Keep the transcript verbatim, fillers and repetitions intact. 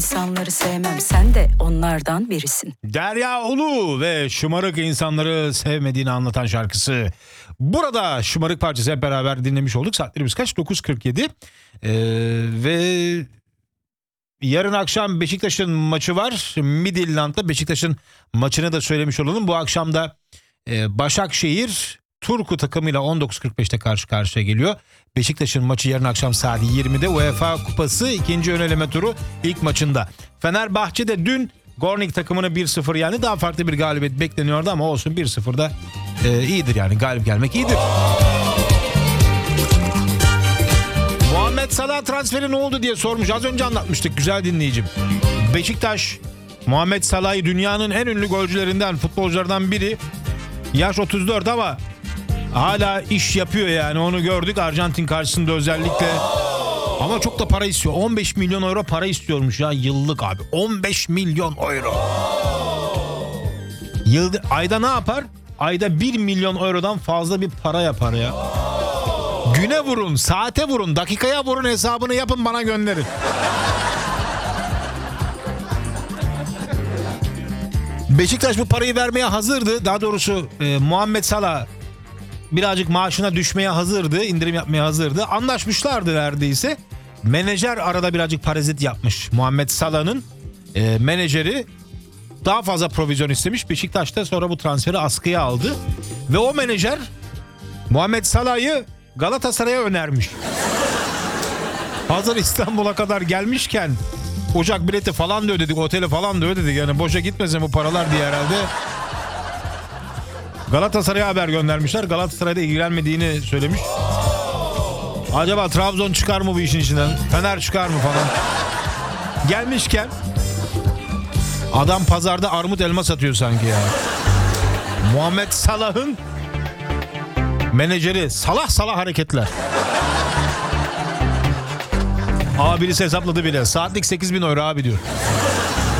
İnsanları sevmem, sen de onlardan birisin. Derya Ulu ve şımarık insanları sevmediğini anlatan şarkısı. Burada şımarık parçası hep beraber dinlemiş olduk. Saatlerimiz kaç? dokuz kırk yedi. Ee, ve yarın akşam Beşiktaş'ın maçı var. Midtjylland'da Beşiktaş'ın maçını da söylemiş olalım. Bu akşam da e, Başakşehir Turku takımıyla on dokuz kırk beşte karşı karşıya geliyor. Beşiktaş'ın maçı yarın akşam saat yirmide UEFA Kupası ikinci ön eleme turu ilk maçında. Fenerbahçe de dün Gornik takımını bir sıfır yendi. Daha farklı bir galibiyet bekleniyordu ama olsun, bir sıfırda e, iyidir yani, galip gelmek iyidir. Muhammed Salah transferi ne oldu diye sormuş. Az önce anlatmıştık güzel dinleyicim. Beşiktaş Muhammed Salah'ı dünyanın en ünlü golcülerinden, futbolculardan biri. Yaş otuz dört ama hala iş yapıyor yani, onu gördük Arjantin karşısında özellikle. Ama çok da para istiyor. on beş milyon euro para istiyormuş ya yıllık abi. on beş milyon euro. Yılda, ayda ne yapar? Ayda bir milyon eurodan fazla bir para yapar ya. Güne vurun, saate vurun, dakikaya vurun, hesabını yapın, bana gönderin. Beşiktaş bu parayı vermeye hazırdı. Daha doğrusu e, Muhammed Salah birazcık maaşına düşmeye hazırdı. İndirim yapmaya hazırdı. Anlaşmışlardı neredeyse. Menajer arada birazcık parazit yapmış. Muhammed Salah'ın e, menajeri daha fazla provizyon istemiş. Beşiktaş da sonra bu transferi askıya aldı. Ve o menajer Muhammed Salah'ı Galatasaray'a önermiş. Hazır İstanbul'a kadar gelmişken uçak bileti falan da ödedik, oteli falan da ödedik. Yani boşa gitmesin bu paralar diye herhalde Galatasaray'a haber göndermişler. Galatasaray'da ilgilenmediğini söylemiş. Acaba Trabzon çıkar mı bu işin içinden? Fener çıkar mı falan? Gelmişken adam pazarda armut elma satıyor sanki ya. Muhammed Salah'ın menajeri Salah Salah hareketler. Aa, birisi hesapladı bile. Saatlik sekiz bin euro abi diyor.